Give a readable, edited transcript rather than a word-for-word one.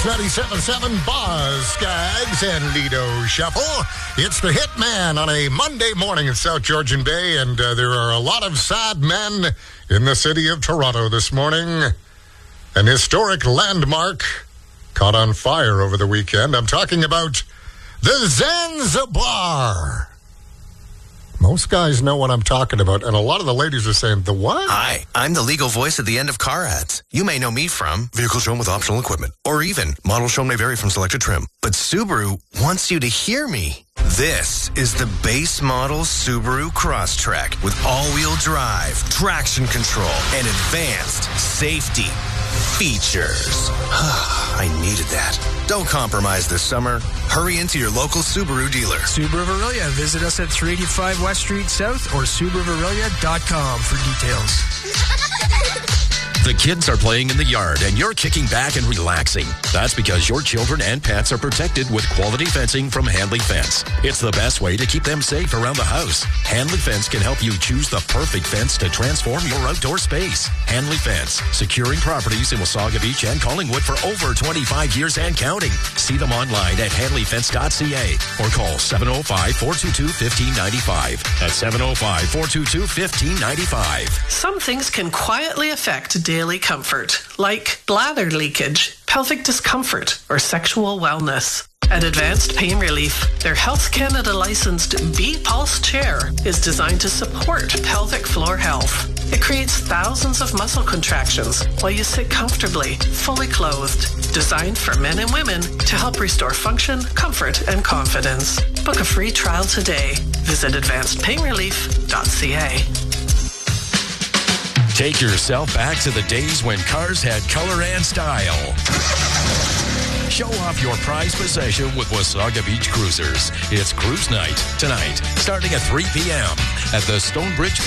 It's 97.7 Boz Skaggs and Lido Shuffle. It's the Hitman on a Monday morning in South Georgian Bay, and there are a lot of sad men in the city of Toronto this morning. An historic landmark caught on fire over the weekend. I'm talking about the Zanzibar. Most guys know what I'm talking about, and a lot of the ladies are saying, the what? Hi, I'm the legal voice at the end of car ads. You may know me from vehicle shown with optional equipment, or even model shown may vary from selected trim. But Subaru wants you to hear me. This is the base model Subaru Crosstrek with all-wheel drive, traction control, and advanced safety features. I needed that. Don't compromise this summer. Hurry into your local Subaru dealer. Subaru of Aurelia. Visit us at 385 West Street South or SubaruofAurelia.com for details. The kids are playing in the yard and you're kicking back and relaxing. That's because your children and pets are protected with quality fencing from Handley Fence. It's the best way to keep them safe around the house. Handley Fence can help you choose the perfect fence to transform your outdoor space. Handley Fence, securing properties in Wasaga Beach and Collingwood for over 25 years and counting. See them online at handleyfence.ca or call 705-422-1595. That's 705-422-1595. Some things can quietly affect daily comfort, like bladder leakage, pelvic discomfort, or sexual wellness. At Advanced Pain Relief, their Health Canada licensed B-Pulse chair is designed to support pelvic floor health. It creates thousands of muscle contractions while you sit comfortably, fully clothed. Designed for men and women to help restore function, comfort, and confidence. Book a free trial today. Visit advancedpainrelief.ca. Take yourself back to the days when cars had color and style. Show off your prized possession with Wasaga Beach Cruisers. It's Cruise Night tonight, starting at 3 p.m. at the Stonebridge